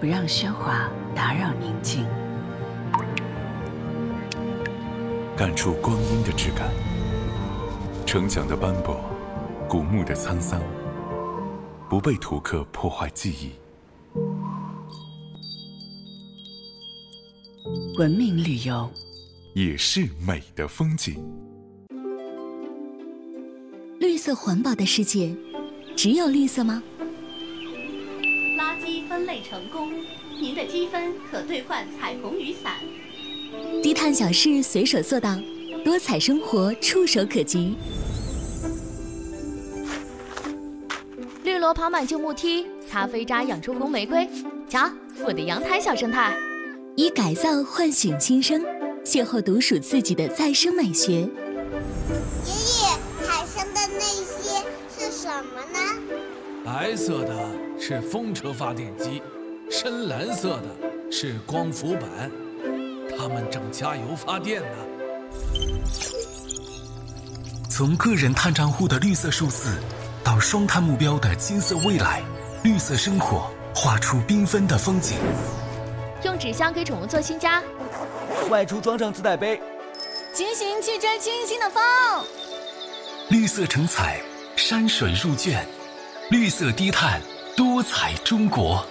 不让喧哗打扰宁静。 感触光阴的质感，城墙的斑驳，古墓的沧桑，不被图刻破坏记忆。 文明旅游也是美的风景。 绿色环保的世界，只有绿色吗？ 垃圾分类成功，您的积分可兑换彩虹雨伞。 低碳小事随手做到，多彩生活触手可及。 绿萝跑满旧木梯，咖啡渣养出红玫瑰。瞧，我的阳台小生态。 以改造唤醒新生，邂逅独属自己的再生美学。 爷爷，海上的那些是什么呢？ 白色的是风车发电机，深蓝色的是光伏板，它们正加油发电呢。 从个人碳账户的绿色数字，到双碳目标的金色未来，绿色生活画出缤纷的风景。 用纸箱给宠物做新家， 外出装上自带杯， 骑行去追清新的风。 绿色成彩，山水入卷，绿色低碳，多彩中国。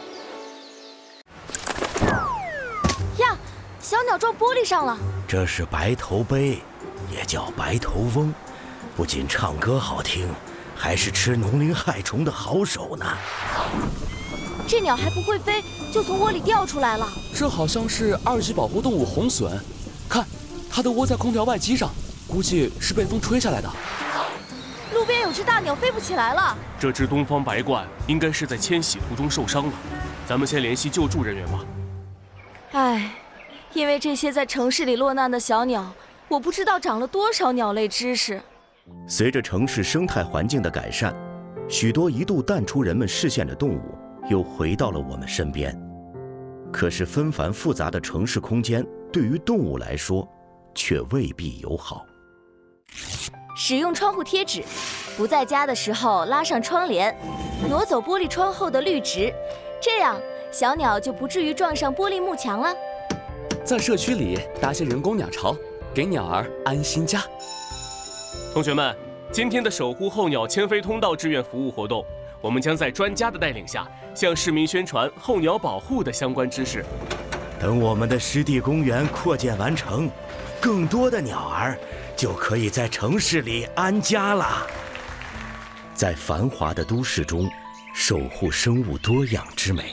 呀，小鸟撞玻璃上了。 这是白头鹎，也叫白头翁，不仅唱歌好听，还是吃农林害虫的好手呢。 这鸟还不会飞，就从窝里掉出来了。 这好像是2级保护动物红隼，看，它的窝在空调外机上，估计是被风吹下来的。 路边有只大鸟飞不起来了。 这只东方白鹳应该是在迁徙途中受伤了，咱们先联系救助人员吧。 唉，因为这些在城市里落难的小鸟，我不知道长了多少鸟类知识。 随着城市生态环境的改善，许多一度淡出人们视线的动物又回到了我们身边。可是纷繁复杂的城市空间对于动物来说却未必友好。 使用窗户贴纸，不在家的时候拉上窗帘，挪走玻璃窗后的绿植，这样小鸟就不至于撞上玻璃幕墙了。 在社区里搭些人工鸟巢，给鸟儿安心家。 同学们，今天的守护候鸟迁飞通道志愿服务活动，我们将在专家的带领下，向市民宣传候鸟保护的相关知识。 等我们的湿地公园扩建完成，更多的鸟儿就可以在城市里安家了。在繁华的都市中，守护生物多样之美。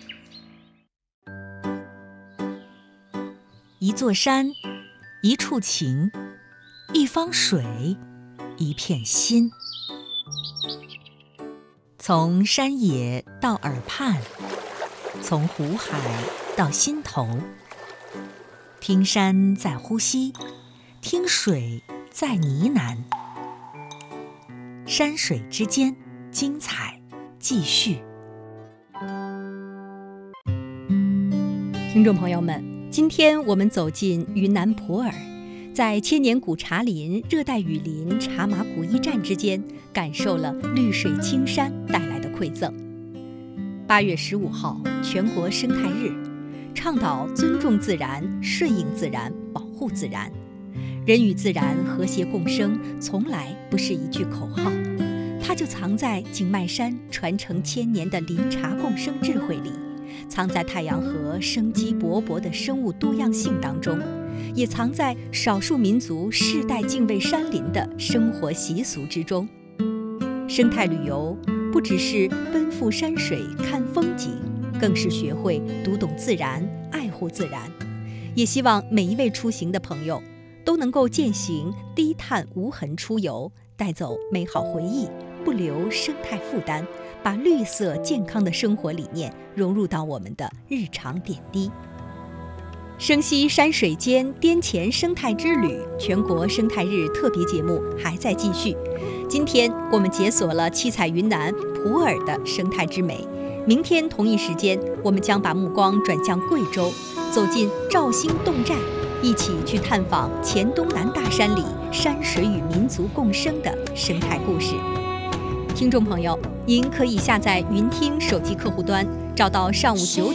一座山，一处情，一方水，一片心。从山野到耳畔，从湖海到心头，听山在呼吸，听水在呢喃。山水之间，精彩继续。 听众朋友们，今天我们走进云南普洱，在千年古茶林、热带雨林、茶马古驿站之间，感受了绿水青山带来的馈赠。8月15号，全国生态日，倡导尊重自然、顺应自然、保护自然。人与自然和谐共生，从来不是一句口号，它就藏在景迈山传承1000年的林茶共生智慧里，藏在太阳河生机勃勃的生物多样性当中，也藏在少数民族世代敬畏山林的生活习俗之中。生态旅游不只是奔赴山水看风景，更是学会读懂自然，爱护自然。也希望每一位出行的朋友都能够践行低碳无痕出游，带走美好回忆，不留生态负担，把绿色健康的生活理念融入到我们的日常点滴。生息山水间滇黔生态之旅全国生态日特别节目还在继续。今天我们解锁了七彩云南普洱的生态之美，明天同一时间我们将把目光转向贵州，走进肇兴侗寨，一起去探访黔东南大山里山水与民族共生的生态故事。听众朋友，您可以下载云听手机客户端，找到上午9点